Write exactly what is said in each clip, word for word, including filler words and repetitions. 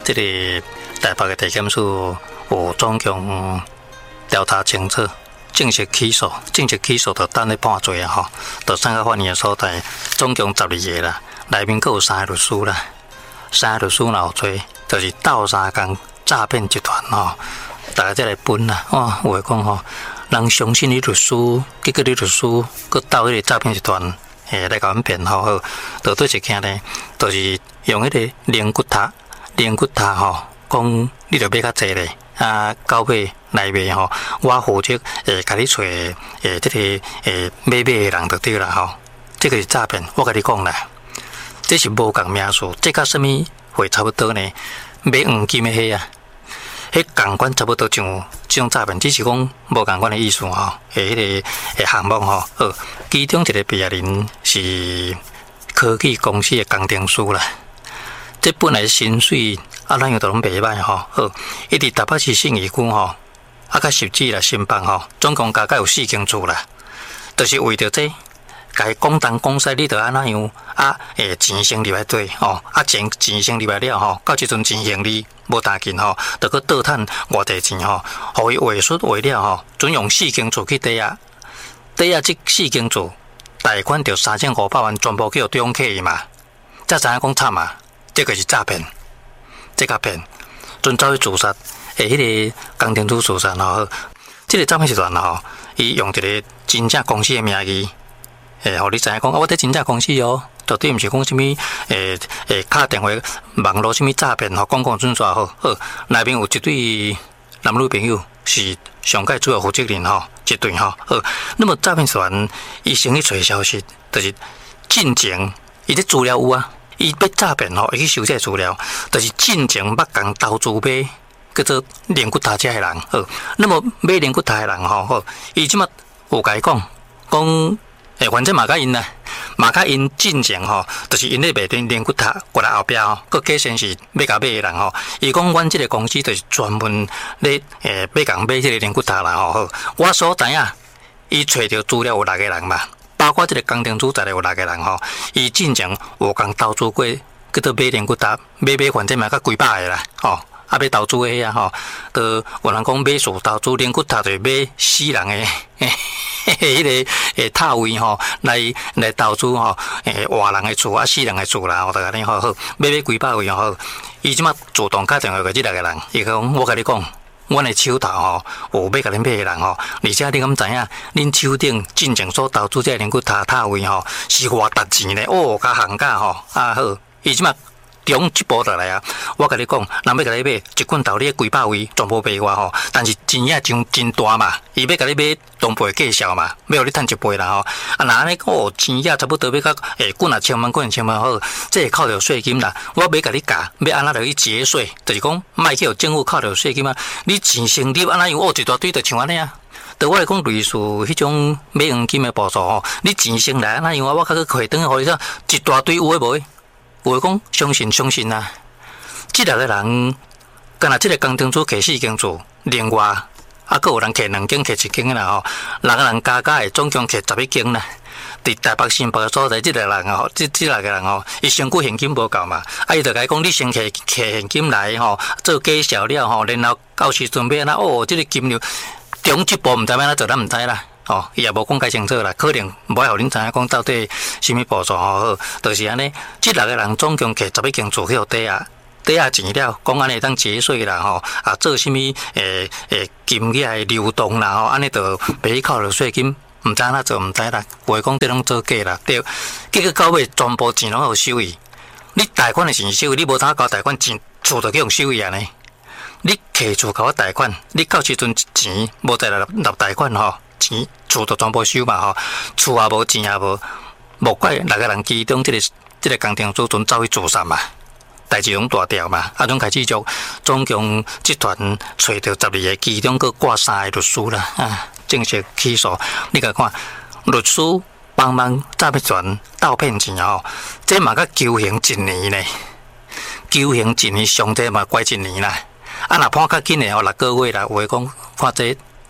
这个台北的地检署有总共调查清楚，正式起诉，正式起诉就等咧判罪啊吼，就送到法院的所在，总共十二个啦，内面阁有三个律师啦，三个律师若有做，就是斗相共诈骗集团吼，大家再来分啦，哦，有诶讲吼，人相信你律师，结果你律师阁斗迄个诈骗集团。诶，来甲阮骗吼好，就对一件呢，就是用迄个灵骨塔，灵骨塔吼，讲你着买较济咧，啊，到尾内面吼，我负责诶，甲你找诶，即个诶买买诶人就对啦吼，这个是诈骗，我甲你讲啦，这是无共名数，这甲什么会差不多呢？买黄金诶迄啊。迄共款差不多像这种诈骗，只是讲无共款的意思吼。诶，迄个诶项目吼，好，其中一个被害人是科技公司的工程师啦。这本来薪水啊，咱又都拢袂歹吼，好，一直台北市信义区吼，啊，甲十指啦、新北吼，总共加加有四间厝啦，就是为着这。该讲东讲西，你着安怎样啊？诶，钱先入来对吼，啊钱钱先入来了吼，到即阵钱行李无大紧吼，着去倒趁偌济钱吼，互伊话术话了吼，准用四间厝去抵押，抵押即四间厝贷款着三千五百万，全部叫中客伊嘛，才知影讲惨嘛，这个是诈骗，这个骗，准走去自杀，诶，迄个工程师自杀吼，即个诈骗集团吼，伊用一个真正公司的名义。诶，互你知影讲，啊，我伫真正公司哦，绝对毋是讲什物诶诶，敲电话网络什物诈骗吼，讲讲准煞好，好，内面有一对男女朋友是上届主要负责人吼，一对吼，好，那么诈骗集团伊先去找消息，就是进前伊这资料有啊，伊要诈骗吼，伊去收这资料，就是进前捌共投资买叫做灵骨塔遮的人，好，那么买灵骨塔的人吼，好，伊即马有甲伊讲讲。诶，反正嘛甲因啦，嘛甲因进前吼，就是因咧卖电灵骨塔过来后壁吼，佮假先是要甲买诶人吼。伊讲阮即个公司就是专门咧诶要共买即个灵骨塔啦吼。好，我所知影，伊找着资料有六个人嘛，包括即个工程师在内有六个人吼。伊进前有共投资过，叫做买灵骨塔，买买反正嘛甲几百个啦，吼。啊，要投资诶啊吼，都有人讲买厝投资灵骨塔就是买死人诶，迄个诶塔位吼，来来投资吼，诶活人诶厝啊，死人诶厝啦，我大家你好好买买几百位吼，伊即马主动打电话给即六个人，伊讲我甲你讲，阮诶手头吼有要甲恁买诶人吼，而且你敢知影，恁手顶进前所投资这灵骨塔塔位吼是偌值钱咧，哦，甲行价吼啊好，伊即马。中一步就来啊！我甲你讲，人要甲你买一罐头，你几百位全部卖我吼。但是钱也真真大嘛，伊要甲你买同倍计销嘛，要互你趁一倍啦吼。啊，那安尼哦，钱也差不多要甲诶，罐啊千万，罐千万好，这会扣着税金啦。我要甲你教，要安怎着去节税，就是讲卖去互政府扣着税金啊。你钱先入安怎样？哦，一大堆就像安尼啊。对我来讲，类似迄种买黄金诶步数吼，你钱先来安怎样啊？我较去回转互你说一大堆有诶无诶？有诶讲相信相信啊！即六个人，干若即个工程师摕四间厝，另外啊，阁有人摕两间、摕一间啦吼，六个人加加诶，总共摕十一间啦。伫台北新北诶所在，即个人吼，即即六个人吼，伊身躯现金无够嘛，啊，伊就甲伊讲，你先摕摕现金来吼，做计销了吼，然后到时阵要安怎？哦，即个金流中一步毋知要安怎做，咱毋知啦。哦，伊也无讲介清楚啦，可能无爱互恁知影讲到底什么步骤吼好，就是安尼。即六个人总共摕十一间厝去互抵押，抵押钱了，讲安尼当节税啦吼，啊做什么诶诶金额诶流动啦吼，安尼就袂扣着税金，毋知影做毋知啦，话讲这拢做假啦，对。结果到尾全部钱拢互收伊，你贷款诶钱收伊，你无当交贷款钱，厝就去互收伊安尼。你摕厝交我贷款，你到时阵钱无再来纳贷款吼。钱厝都全部收嘛吼，厝也无钱也无，莫怪六个人其中即、這个即、這个工程师阵走去自杀嘛，代志拢大条嘛，啊，种开始就总共集团找到十二个，其中佫挂三个律师啦，啊，正式起诉。你甲看，律师帮忙诈骗团盗骗钱吼，这嘛甲求刑一年呢，求刑一年上济嘛关一年啦，啊，若判较紧的哦，六个月啦，话讲判这。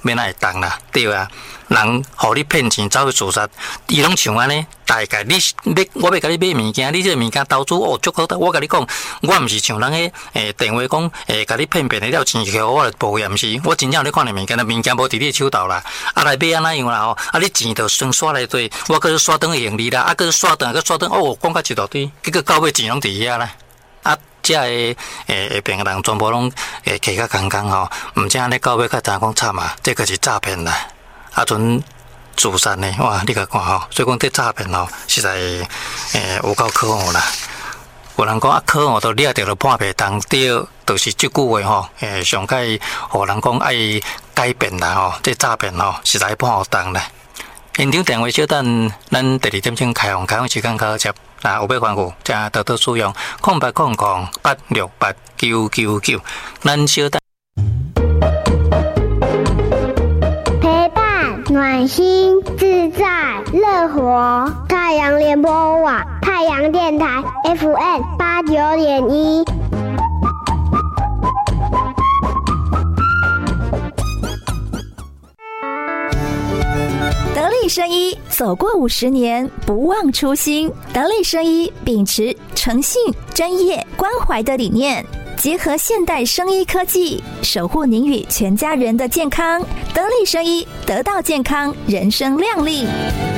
免爱动啦，对啊。人互你骗钱走去自杀，伊拢像安尼。大概你要我要甲你买物件，你这个物件投资哦足好的。我甲你讲，我毋是像人个诶电话讲诶，甲你骗骗的了钱后，我就保险是。我真正咧看你物件，物件无伫你手头啦。啊来买安怎样啦吼？啊你钱就先刷来对，我搁刷转去盈利啦，啊搁刷转，搁刷转哦，讲到一大堆，结果到尾钱拢伫遐啦。啊，遮个诶下边个人全部拢诶起较空空吼，毋正咧到尾较知讲惨啊，这个是诈骗啦。啊，阵自杀呢，哇！你甲看吼，所以讲这诈骗吼，实在诶有够可恶啦。有人讲啊，可恶都掠着了判袂当对，就是即句话吼，诶，上届互人讲爱改变啦吼，这诈骗吼实在判互当啦。现场电话小等，咱第二点钟开放，开放时间较接。那有要关顾，加多多使用空八空空八六八九九九，咱小等。 暖心自在乐活，太阳联播网太阳电台 F M 八九点一。 得力生医走过五十年，不忘初心。得力生医秉持诚信、专业、关怀的理念，结合现代生医科技，守护您与全家人的健康。得力生医，得到健康，人生亮丽。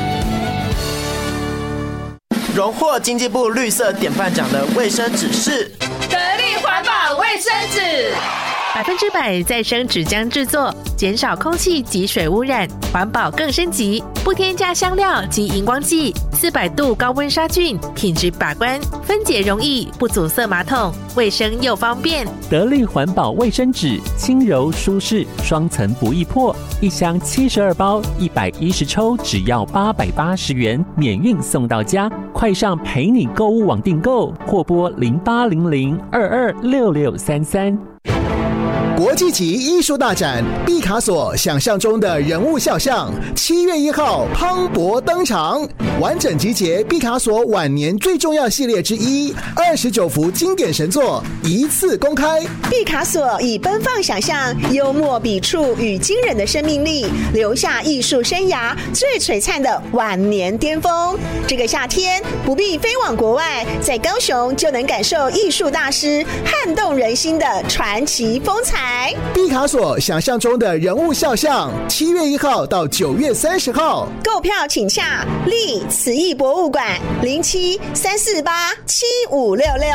荣获经济部绿色典范奖的卫生纸是得力环保卫生纸， 百分之百再生纸浆制作，减少空气及水污染，环保更升级，不添加香料及荧光剂，四百度高温杀菌，品质把关，分解容易，不阻塞马桶，卫生又方便。 得力环保卫生纸，轻柔舒适，双层不易破，一箱七十二包，一百一十抽，只要八百八十元，免运送到家。快上陪你购物网订购，或拨零八零零二二六六三三。 国际级艺术大展毕卡索想象中的人物肖像，七月一号磅礴登场，完整集结毕卡索晚年最重要系列之一，二十九幅经典神作一次公开。 毕卡索以奔放想象、幽默笔触与惊人的生命力，留下艺术生涯最璀璨的晚年巅峰。这个夏天不必飞往国外，在高雄就能感受艺术大师撼动人心的传奇风采。 毕卡索想象中的人物肖像，七月一号到九月三十号， 购票请洽立慈艺博物馆零七三四八七五六六。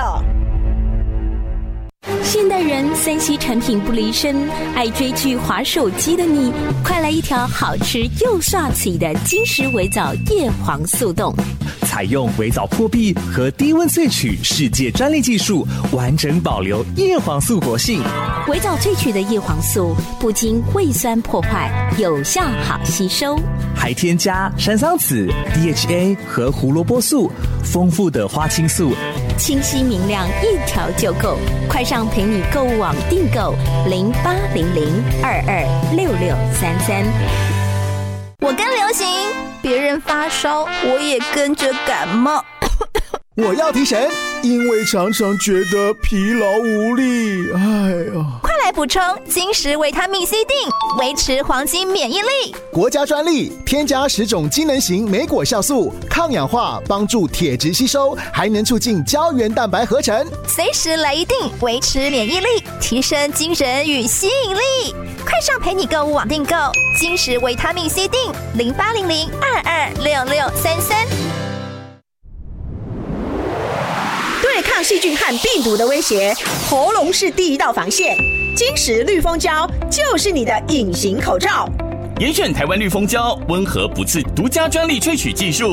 现代人三 C 产品不离身，爱追剧滑手机的你，快来一条好吃又刷嘴的金石微藻叶黄素冻， 采用微藻破壁和低温萃取世界专利技术，完整保留叶黄素活性。 微藻萃取的叶黄素不经胃酸破坏，有效好吸收， 还添加山桑子、D H A 和胡萝卜素，丰富的花青素， 清晰明亮，一条就够。快上陪你购物网订购零八零零二二六六三三。我跟流行，别人发烧，我也跟着感冒。 我要提神，因为常常觉得疲劳无力。哎呀， 快来补充金石维他命 C 锭，维持黄金免疫力。 国家专利，添加十种机能型莓果酵素，抗氧化，帮助铁质吸收，还能促进胶原蛋白合成。 随时来一锭，维持免疫力，提升精神与吸引力。快上陪你购物网订购金石维他命 C 锭零八零零二二六六三三。 对抗细菌和病毒的威胁，喉咙是第一道防线。金石绿蜂胶就是你的隐形口罩。 严选台湾绿蜂胶，温和不刺独家专利萃取技术。